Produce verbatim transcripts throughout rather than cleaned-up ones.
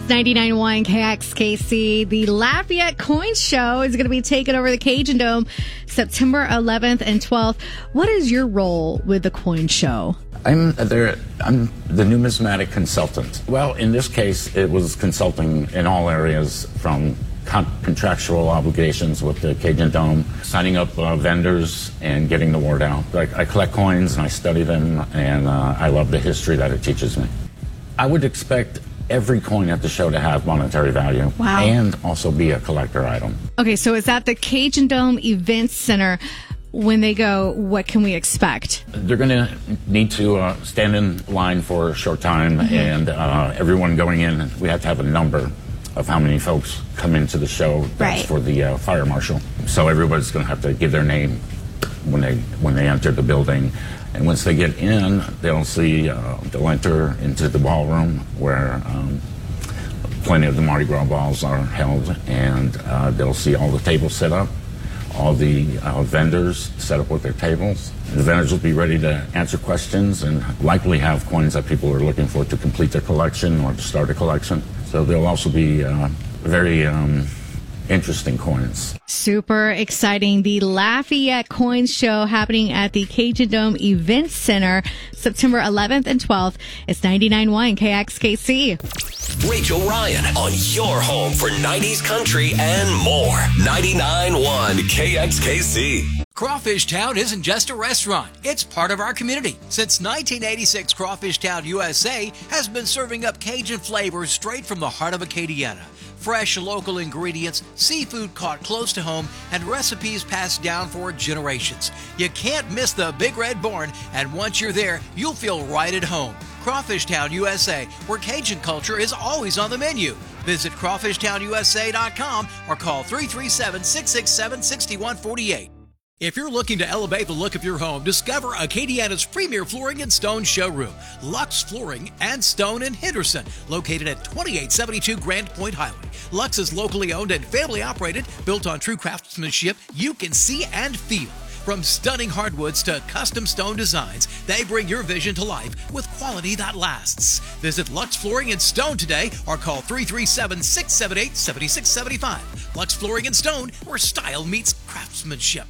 ninety-nine point one K X K C. The Lafayette Coin Show is going to be taking over the Cajun Dome September eleventh and twelfth. What is your role with the Coin Show? I'm there. I'm the numismatic consultant. Well, in this case, it was consulting in all areas from con- contractual obligations with the Cajun Dome, signing up uh, vendors, and getting the word out. I, I collect coins and I study them, and uh, I love the history that it teaches me. I would expect every coin at the show to have monetary value. Wow. And also be a collector item. Okay, so it's at the Cajun Dome Events Center. When they go, what can we expect? They're going to need to uh, stand in line for a short time, mm-hmm. and uh, everyone going in, we have to have a number of how many folks come into the show. That's right. for the uh, fire marshal. So everybody's going to have to give their name when they when they enter the building. And once they get in, they'll see, uh, they'll enter into the ballroom where um, plenty of the Mardi Gras balls are held, and uh, they'll see all the tables set up, all the uh, vendors set up with their tables. The vendors will be ready to answer questions and likely have coins that people are looking for to complete their collection or to start a collection. So there'll also be uh, very um, interesting coins. Super exciting. The Lafayette Coin Show happening at the Cajun Dome Events Center September eleventh and twelfth. It's ninety-nine point one K X K C. Rachel Ryan on your home for nineties country and more. ninety-nine point one K X K C. Crawfish Town isn't just a restaurant, it's part of our community. Since nineteen eighty-six, Crawfish Town U S A has been serving up Cajun flavors straight from the heart of Acadiana. Fresh local ingredients, seafood caught close to home, and recipes passed down for generations. You can't miss the Big Red Barn, and once you're there, you'll feel right at home. Crawfish Town U S A, where Cajun culture is always on the menu. Visit crawfish town U S A dot com or call three three seven, six six seven, six one four eight. If you're looking to elevate the look of your home, discover Acadiana's premier flooring and stone showroom, Lux Flooring and Stone in Henderson, located at twenty-eight seventy-two Grand Point Highway. Lux is locally owned and family operated, built on true craftsmanship you can see and feel. From stunning hardwoods to custom stone designs, they bring your vision to life with quality that lasts. Visit Lux Flooring and Stone today or call three three seven, six seven eight, seven six seven five. Lux Flooring and Stone, where style meets craftsmanship.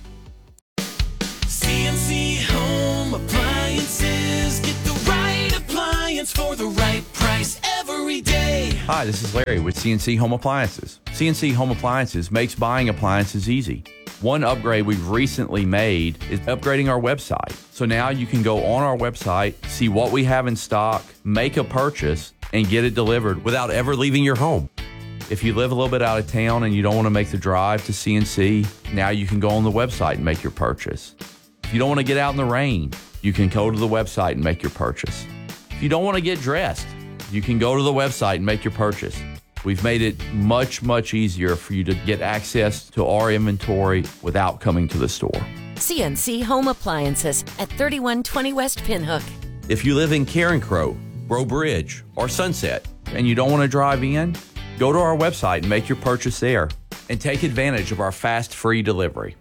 C N C Home Appliances. Get the right appliance for the right price every day. Hi, this is Larry with C N C Home Appliances. C N C Home Appliances makes buying appliances easy. One upgrade we've recently made is upgrading our website. So now you can go on our website, see what we have in stock, make a purchase, and get it delivered without ever leaving your home. If you live a little bit out of town and you don't want to make the drive to C N C, now you can go on the website and make your purchase. If you don't want to get out in the rain, you can go to the website and make your purchase. If you don't want to get dressed, you can go to the website and make your purchase. We've made it much, much easier for you to get access to our inventory without coming to the store. C N C Home Appliances at thirty-one twenty West Pinhook. If you live in Carencro, Breaux Bridge, or Sunset, and you don't want to drive in, go to our website and make your purchase there, and take advantage of our fast, free delivery.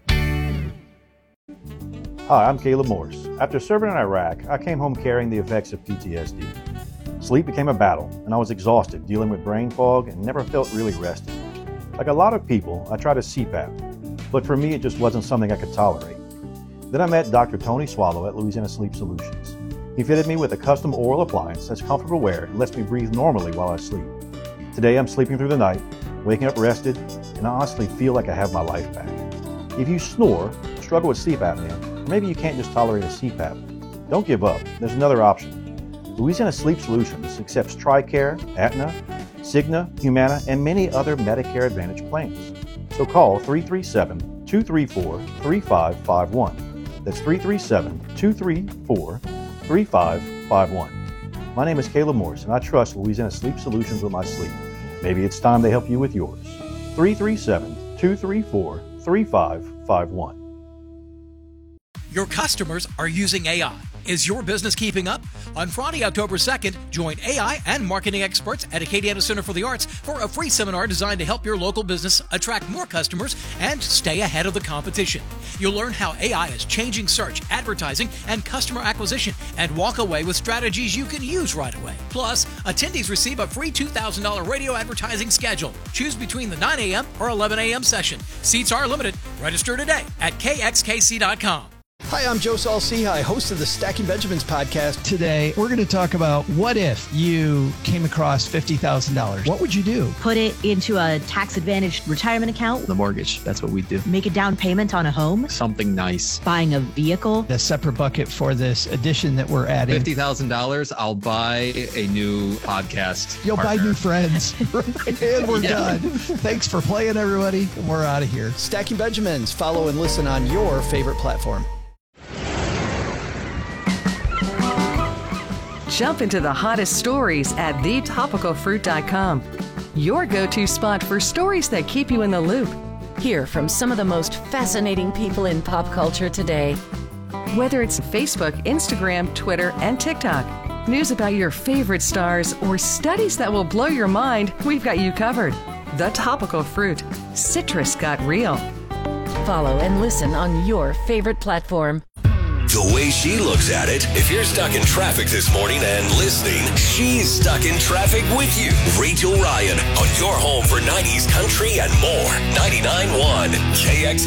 Hi, I'm Caleb Morse. After serving in Iraq, I came home carrying the effects of P T S D. Sleep became a battle, and I was exhausted dealing with brain fog and never felt really rested. Like a lot of people, I tried a C PAP, but for me it just wasn't something I could tolerate. Then I met Doctor Tony Swallow at Louisiana Sleep Solutions. He fitted me with a custom oral appliance that's comfortable wear and lets me breathe normally while I sleep. Today I'm sleeping through the night, waking up rested, and I honestly feel like I have my life back. If you snore, struggle with sleep apnea, or maybe you can't just tolerate a C PAP, don't give up. There's another option. Louisiana Sleep Solutions accepts TRICARE, Aetna, Cigna, Humana, and many other Medicare Advantage plans. So call three three seven, two three four, three five five one. That's three three seven, two three four, three five five one. My name is Caleb Morse, and I trust Louisiana Sleep Solutions with my sleep. Maybe it's time they help you with yours. three three seven, two three four, three five five one. Your customers are using A I. Is your business keeping up? On Friday, October second, join A I and marketing experts at Acadiana Center for the Arts for a free seminar designed to help your local business attract more customers and stay ahead of the competition. You'll learn how A I is changing search, advertising, and customer acquisition, and walk away with strategies you can use right away. Plus, attendees receive a free two thousand dollars radio advertising schedule. Choose between the nine a.m. or eleven a.m. session. Seats are limited. Register today at K X K C dot com. Hi, I'm Joe Saul-Sehy, host of the Stacking Benjamins podcast. Today, we're going to talk about what if you came across fifty thousand dollars? What would you do? Put it into a tax-advantaged retirement account. The mortgage, that's what we do. Make a down payment on a home. Something nice. Buying a vehicle. A separate bucket for this addition that we're adding. fifty thousand dollars, I'll buy a new podcast You'll partner. buy new friends. And we're Yeah. done. Thanks for playing, everybody. We're out of here. Stacking Benjamins. Follow and listen on your favorite platform. Jump into the hottest stories at the topical fruit dot com. Your go-to spot for stories that keep you in the loop. Hear from some of the most fascinating people in pop culture today. Whether it's Facebook, Instagram, Twitter, and TikTok, news about your favorite stars, or studies that will blow your mind, we've got you covered. The Topical Fruit. Citrus got real. Follow and listen on your favorite platform. The way she looks at it, if you're stuck in traffic this morning and listening, she's stuck in traffic with you. Rachel Ryan on your home for nineties country and more. ninety-nine point one K X